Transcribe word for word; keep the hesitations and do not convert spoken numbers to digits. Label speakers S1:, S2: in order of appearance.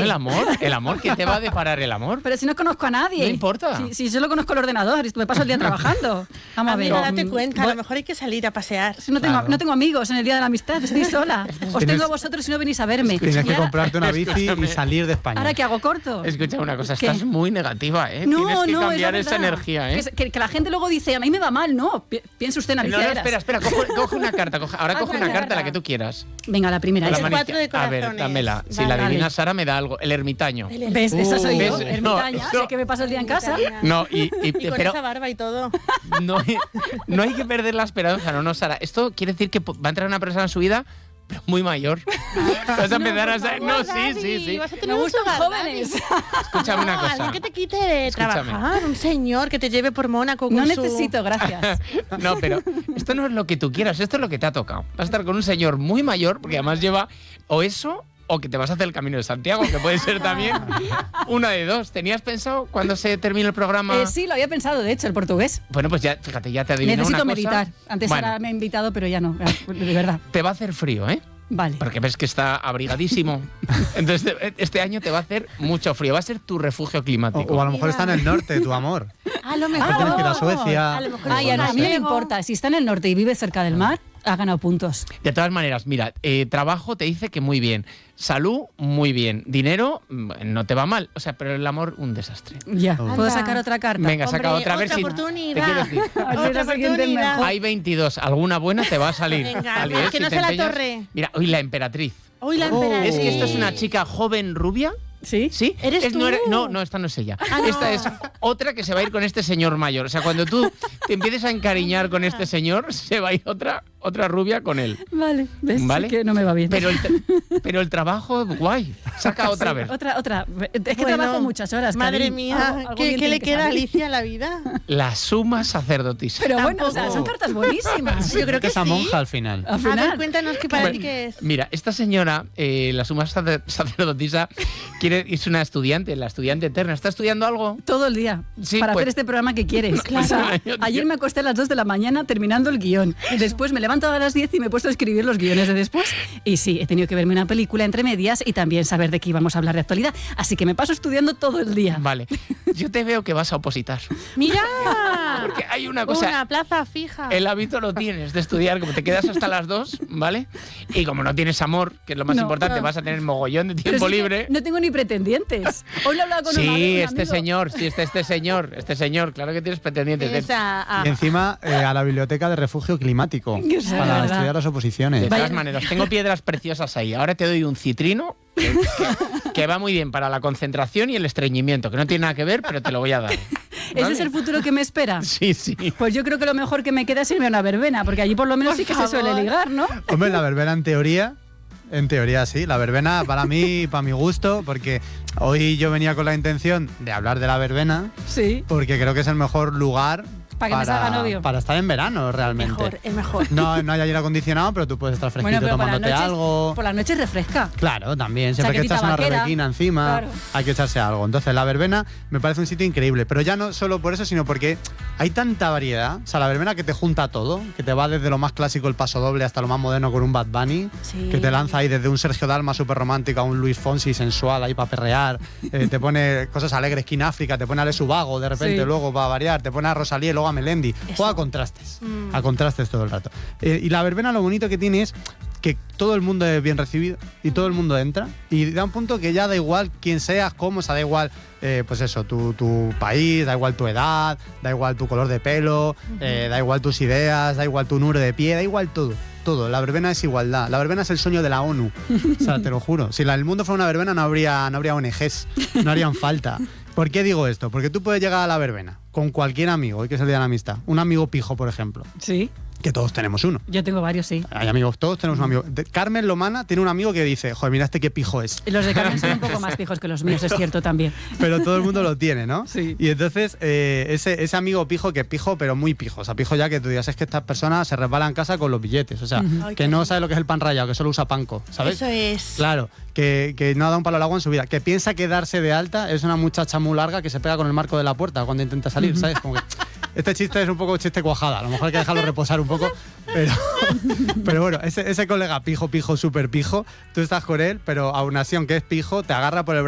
S1: el amor, el amor, ¿qué te va a deparar el amor?
S2: Pero si no conozco a nadie.
S1: No importa.
S2: Si, si solo conozco el ordenador y me paso el día trabajando. Vamos a ver.
S3: Amiga, date cuenta, a lo mejor hay que salir a pasear.
S2: Si no tengo,
S4: Claro.
S2: no tengo amigos en el día de la amistad, estoy sola. Os
S4: Tienes-
S2: tengo a vosotros y no venís a verme.
S4: Tienes
S2: Y
S4: que
S2: ahora-
S4: comprarte una bici
S1: Escúchame.
S4: y salir de España.
S2: ¿Ahora qué hago? ¿Corto?
S1: Escucha una cosa,
S2: ¿Qué?
S1: estás muy negativa, ¿eh?
S2: No,
S1: Tienes que
S2: no,
S1: cambiar
S2: es la
S1: esa
S2: verdad.
S1: energía, ¿eh?
S2: Que, que- que la gente luego dice, a mí me va mal. No, pi- piense usted en
S1: No,
S2: Alicia
S1: no,
S2: Eras.
S1: espera, espera, coge, coge una carta. Coge, ahora
S2: Ah,
S1: coge
S2: una
S1: una carta, la
S2: carta.
S1: que tú quieras.
S2: Venga, la primera.
S1: Con la
S2: esa.
S3: mani-
S1: manita.
S3: cuatro de
S1: A ver,
S3: corazones.
S1: dámela. Si
S3: Vale.
S1: la
S2: Vale.
S1: adivina Sara, me da algo. El ermitaño.
S2: ¿Ves? Esa soy yo,
S1: ¿Ves?
S2: ermitaña.
S1: No,
S2: Sé que me paso el día en casa.
S1: No, y, y-
S3: Y con
S1: pero
S3: esa barba y todo.
S1: no hay, no hay que perder la esperanza, no, no, Sara. Esto quiere decir que po- va a entrar una persona en su vida, pero muy mayor. Vas a empezar a ser. No, sí, sí, sí.
S3: Vas a
S2: Me
S3: tener un
S2: gustan
S3: sugar
S2: jóvenes.
S1: Escúchame una
S3: No,
S1: cosa.
S3: alguien que te quite de
S1: Escúchame.
S3: trabajar, un señor que te lleve por Mónaco con
S2: No
S3: su...
S2: necesito, gracias.
S1: No, pero esto no es lo que tú quieras, esto es lo que te ha tocado. Vas a estar con un señor muy mayor, porque además lleva o eso o que te vas a hacer el Camino de Santiago, que puede ser también una de dos. ¿Tenías pensado cuando se termine el programa?
S2: Eh, sí, lo había pensado, de hecho, el portugués.
S1: Bueno, pues ya, fíjate, ya te adivino
S2: Necesito
S1: una cosa.
S2: meditar. Antes
S1: Bueno,
S2: Sara me ha invitado, pero ya no. De verdad.
S1: te va a hacer frío, ¿eh?
S2: Vale.
S1: Porque ves que está abrigadísimo. Entonces, este año te va a hacer mucho frío. Va a ser tu refugio
S4: O,
S1: climático.
S4: o a lo mejor está en el norte, tu amor.
S3: A lo
S4: Que
S3: mejor.
S4: tienes que ir a Suecia.
S3: A lo mejor
S2: Ay,
S3: es
S2: a,
S3: un
S2: a mí no me
S3: gallego.
S2: importa. Si está en el norte y vive cerca del mar, ha ganado puntos.
S1: De todas maneras, mira, eh, trabajo te dice que muy bien. Salud, muy bien. Dinero, mm, no te va mal. O sea, pero el amor, un desastre.
S2: Ya.
S4: Anda.
S2: ¿Puedo sacar otra carta?
S1: Venga, saca
S3: Hombre,
S1: otra. A ver
S3: otra
S1: si.
S3: oportunidad.
S1: Te quiero decir.
S2: A ver si
S3: Otra
S2: la siguiente es
S3: oportunidad.
S2: mejor.
S1: Hay veintidós. Alguna buena te va a salir.
S3: Venga,
S1: Ali,
S3: pero
S1: ¿eh?
S3: que
S1: Si
S3: no
S1: te
S3: sea la
S1: empeñas.
S3: torre.
S1: Mira, hoy la emperatriz.
S3: Hoy la
S4: Oh.
S3: emperatriz.
S1: Es que esta es una chica joven rubia.
S2: ¿Sí?
S1: ¿Sí?
S3: ¿Eres
S1: Es-
S3: tú?
S1: No, era- no, no, esta no es ella.
S3: Ah, no.
S1: Esta es otra que se va a ir con este señor mayor. O sea, cuando tú te empieces a encariñar con este señor, se va a ir otra, otra rubia con él.
S2: Vale. ¿Ves?
S1: ¿Vale?
S2: Sí que no me va bien.
S1: Pero el, tra- pero el trabajo, guay. Saca otra vez.
S2: Otra, otra. Es que
S3: Bueno,
S2: trabajo muchas horas.
S3: Madre
S2: Karim.
S3: mía,
S2: Algo- algo
S3: ¿qué,
S2: bien
S3: qué
S2: tiene
S3: le
S2: que
S3: queda a
S2: salir.
S3: Alicia en la vida?
S1: La suma sacerdotisa.
S2: Pero bueno, o sea,
S3: Tampoco.
S2: son cartas buenísimas.
S3: Yo creo que
S4: esa
S3: sí.
S4: monja al final.
S2: Al
S3: A ver,
S2: final.
S3: cuéntanos qué para
S1: Bueno,
S3: ti qué es.
S1: Mira, esta señora, eh, la suma sacer- sacerdotisa, quiere, es una estudiante, la estudiante eterna. ¿Está estudiando algo?
S2: Todo el día.
S1: Sí,
S2: para
S1: pues-
S2: hacer este programa que quieres.
S1: Claro.
S2: O sea,
S1: Yo-
S2: ayer me acosté a las dos de la mañana terminando el guión. Y después me he levantado a las diez y me he puesto a escribir los guiones de después. Y sí, he tenido que verme una película entre medias y también saber de qué íbamos a hablar de actualidad. Así que me paso estudiando todo el día.
S1: Vale. Yo te veo que vas a opositar.
S3: ¡Mira!
S1: Porque hay una cosa.
S3: Una plaza fija.
S1: El hábito lo tienes de estudiar, como te quedas hasta las dos, ¿vale? Y como no tienes amor, que es lo más
S2: No,
S1: importante,
S2: no.
S1: vas a tener mogollón de
S2: Pero
S1: tiempo
S2: sí que
S1: libre.
S2: no tengo ni pretendientes. Hoy lo he hablado con un,
S1: Sí,
S2: amigo- un
S1: este
S2: amigo.
S1: señor, sí, este, este señor, este señor, claro que tienes pretendientes.
S3: Es a- a-
S4: Y encima eh, a la biblioteca de refugio climático
S2: Que sea, de
S4: para
S2: verdad.
S4: estudiar las
S1: De
S4: oposiciones.
S2: Vaya-
S1: todas maneras, tengo piedras preciosas ahí. Ahora te doy un citrino que, que- que va muy bien para la concentración y el estreñimiento, que no tiene nada que ver, pero te lo voy a dar.
S2: ¿Ese
S1: ¿vale?
S2: es el futuro que me espera?
S1: Sí, sí.
S2: Pues yo creo que lo mejor que me queda es irme a una verbena, porque allí por lo menos
S3: Por
S2: sí que
S3: favor.
S2: se suele ligar, ¿no?
S4: Hombre, la verbena en teoría, en teoría sí, la verbena para mí, para mi gusto, porque hoy yo venía con la intención de hablar de la verbena,
S2: Sí.
S4: porque creo que es el mejor lugar
S2: Para que me salga novio.
S4: para estar en verano realmente.
S3: mejor, es mejor.
S4: No, no hay aire acondicionado, pero tú puedes estar fresquito
S2: Bueno, pero por las,
S4: tomándote
S2: noches,
S4: algo.
S2: por las noches refresca.
S4: Claro, también, siempre que
S2: Chaquetita
S4: echas una
S2: vaquera.
S4: rebequina encima,
S2: Claro.
S4: hay que echarse algo. Entonces, la verbena me parece un sitio increíble, pero ya no solo por eso, sino porque hay tanta variedad. O sea, la verbena que te junta todo, que te va desde lo más clásico, el paso doble, hasta lo más moderno con un Bad Bunny,
S3: Sí.
S4: que te lanza ahí desde un Sergio Dalma súper romántico a un Luis Fonsi sensual ahí para perrear, eh, te pone cosas alegres, King África, te pone a Lesu Vago de repente,
S2: Sí.
S4: luego para variar, te pone a Rosalía y luego a Melendi. Juega a contrastes,
S3: Mm.
S4: a contrastes todo el rato. Eh, y la verbena lo bonito que tiene es que todo el mundo es bien recibido y todo el mundo entra y da un punto que ya da igual quién seas, cómo, o sea, da igual, eh, pues eso, tu, tu país, da igual tu edad, da igual tu color de pelo, eh, da igual tus ideas, da igual tu número de pie, da igual todo. Todo, la verbena es igualdad. La verbena es el sueño de la ONU. O sea, te lo juro. Si la- el mundo fuera una verbena, no habría, no habría O N Ges, no harían falta. ¿Por qué digo esto? Porque tú puedes llegar a la verbena con cualquier amigo, hoy que es el día de la amistad. Un amigo pijo, por ejemplo,
S2: Sí.
S4: que todos tenemos uno.
S2: Yo tengo varios, sí.
S4: Hay amigos, todos tenemos un amigo. De- Carmen Lomana tiene un amigo que dice, joder, mira este qué pijo es.
S2: Y los de Carmen son un poco más fijos que los míos, es cierto también.
S4: Pero todo el mundo lo tiene, ¿no?
S2: Sí.
S4: Y entonces, eh, ese, ese amigo pijo que pijo, pero muy pijo. O sea, pijo ya que tú digas, es que estas personas se resbalan en casa con los billetes. O sea,
S3: Ay,
S4: que
S3: qué
S4: no
S3: lindo.
S4: sabe lo que es el pan rallado, que solo usa panko, ¿sabes?
S3: Eso es.
S4: Claro, que, que no ha dado un palo al agua en su vida. Que piensa que darse de alta es una muchacha muy larga que se pega con el marco de la puerta cuando intenta salir, ¿sabes? Como que este chiste es un poco chiste cuajada. A lo mejor hay que dejarlo reposar un poco. Pero, pero bueno, ese, ese colega pijo, pijo, súper pijo, tú estás con él, pero aún así, aunque es pijo, te agarra por el